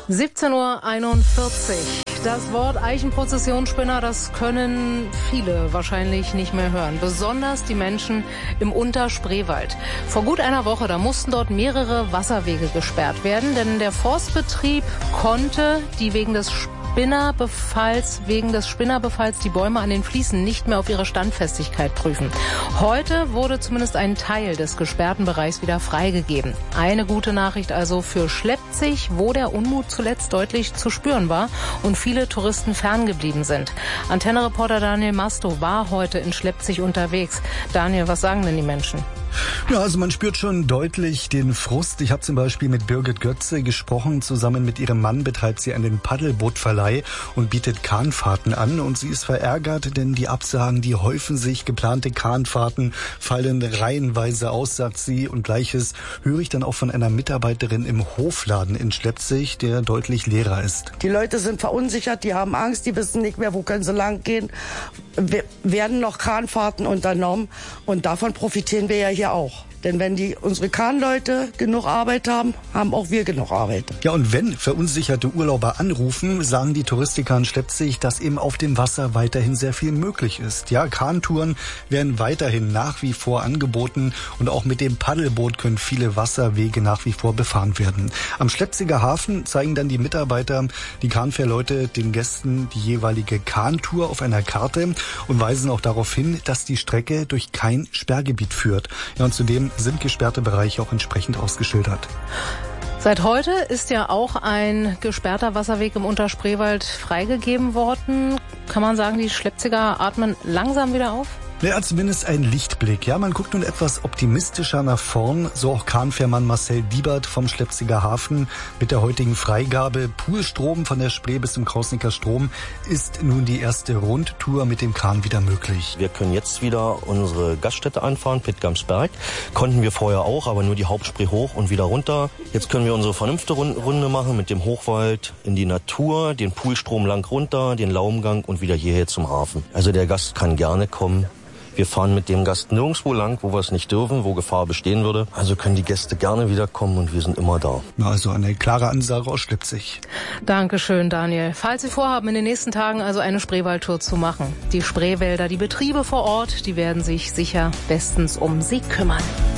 17:41 Uhr. Das Wort Eichenprozessionsspinner, das können viele wahrscheinlich nicht mehr hören. Besonders die Menschen im Unterspreewald. Vor gut einer Woche, da mussten dort mehrere Wasserwege gesperrt werden, denn der Forstbetrieb konnte die wegen des Spinnerbefalls die Bäume an den Fliesen nicht mehr auf ihre Standfestigkeit prüfen. Heute wurde zumindest ein Teil des gesperrten Bereichs wieder freigegeben. Eine gute Nachricht also für Schlepzig, wo der Unmut zuletzt deutlich zu spüren war und viele Touristen ferngeblieben sind. Antenne-Reporter Daniel Masto war heute in Schlepzig unterwegs. Daniel, was sagen denn die Menschen? Ja, also man spürt schon deutlich den Frust. Ich habe zum Beispiel mit Birgit Götze gesprochen. Zusammen mit ihrem Mann betreibt sie einen Paddelbootverleih und bietet Kahnfahrten an. Und sie ist verärgert, denn die Absagen, die häufen sich. Geplante Kahnfahrten fallen reihenweise aus, sagt sie. Und Gleiches höre ich dann auch von einer Mitarbeiterin im Hofladen in Schlepzig, der deutlich leerer ist. Die Leute sind verunsichert, die haben Angst, die wissen nicht mehr, wo können sie lang gehen. Werden noch Kahnfahrten unternommen und davon profitieren wir ja hier auch. Denn wenn unsere Kahnleute genug Arbeit haben, haben auch wir genug Arbeit. Ja, und wenn verunsicherte Urlauber anrufen, sagen die Touristiker in Schlepzig, dass eben auf dem Wasser weiterhin sehr viel möglich ist. Ja, Kahntouren werden weiterhin nach wie vor angeboten und auch mit dem Paddelboot können viele Wasserwege nach wie vor befahren werden. Am Schlepziger Hafen zeigen dann die Mitarbeiter, die Kahnfährleute, den Gästen die jeweilige Kahntour auf einer Karte und weisen auch darauf hin, dass die Strecke durch kein Sperrgebiet führt. Ja, und zudem sind gesperrte Bereiche auch entsprechend ausgeschildert. Seit heute ist ja auch ein gesperrter Wasserweg im Unterspreewald freigegeben worden. Kann man sagen, die Schlepziger atmen langsam wieder auf? Ja, zumindest ein Lichtblick. Ja, man guckt nun etwas optimistischer nach vorn. So auch Kahnfährmann Marcel Diebert vom Schlepziger Hafen. Mit der heutigen Freigabe Poolstrom von der Spree bis zum Krausnicker Strom ist nun die erste Rundtour mit dem Kahn wieder möglich. Wir können jetzt wieder unsere Gaststätte anfahren, Pittgamsberg. Konnten wir vorher auch, aber nur die Hauptspree hoch und wieder runter. Jetzt können wir unsere vernünftige Runde machen mit dem Hochwald in die Natur, den Poolstrom lang runter, den Laumgang und wieder hierher zum Hafen. Also der Gast kann gerne kommen. Wir fahren mit dem Gast nirgendwo lang, wo wir es nicht dürfen, wo Gefahr bestehen würde. Also können die Gäste gerne wiederkommen und wir sind immer da. Also eine klare Ansage aus Schlepzig. Dankeschön, Daniel. Falls Sie vorhaben, in den nächsten Tagen also eine Spreewaldtour zu machen, die Spreewälder, die Betriebe vor Ort, die werden sich sicher bestens um Sie kümmern.